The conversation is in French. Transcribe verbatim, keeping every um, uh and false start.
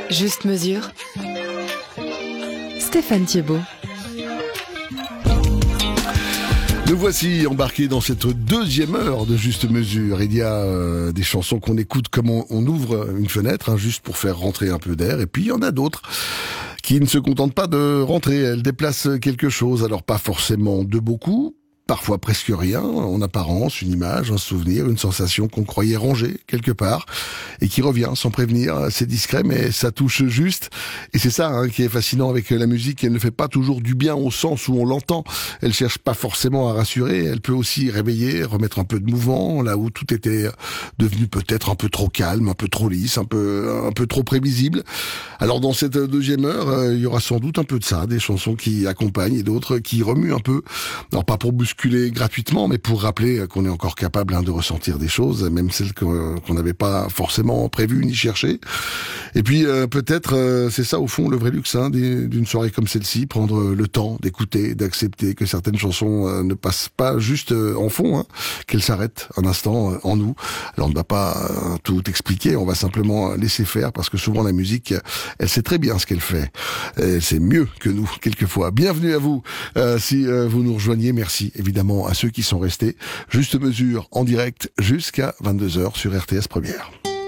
Juste mesure. Stéphane Thiebaud. Nous voici embarqués dans cette deuxième heure de Juste Mesure. Il y a euh, des chansons qu'on écoute comme on, on ouvre une fenêtre, hein, juste pour faire rentrer un peu d'air. Et puis il y en a d'autres qui ne se contentent pas de rentrer. Elles déplacent quelque chose, alors pas forcément de beaucoup, parfois presque rien, en apparence, une image, un souvenir, une sensation qu'on croyait rangée quelque part, et qui revient sans prévenir. C'est discret, mais ça touche juste. Et c'est ça hein, qui est fascinant avec la musique. Elle ne fait pas toujours du bien au sens où on l'entend. Elle cherche pas forcément à rassurer. Elle peut aussi réveiller, remettre un peu de mouvement, là où tout était devenu peut-être un peu trop calme, un peu trop lisse, un peu, un peu trop prévisible. Alors dans cette deuxième heure, il y aura sans doute un peu de ça, des chansons qui accompagnent et d'autres qui remuent un peu. Alors pas pour bousculer gratuitement, mais pour rappeler qu'on est encore capable hein, de ressentir des choses, même celles que, qu'on n'avait pas forcément prévues ni cherchées. Et puis euh, peut-être, euh, c'est ça au fond le vrai luxe hein, des, d'une soirée comme celle-ci, prendre le temps d'écouter, d'accepter que certaines chansons euh, ne passent pas juste euh, en fond, hein, qu'elles s'arrêtent un instant euh, en nous. Alors on ne va pas euh, tout expliquer, on va simplement laisser faire, parce que souvent la musique, elle sait très bien ce qu'elle fait. Et c'est mieux que nous, quelquefois. Bienvenue à vous, euh, si euh, vous nous rejoignez, merci évidemment à ceux qui sont restés. Juste Mesure en direct jusqu'à vingt-deux heures sur R T S Première.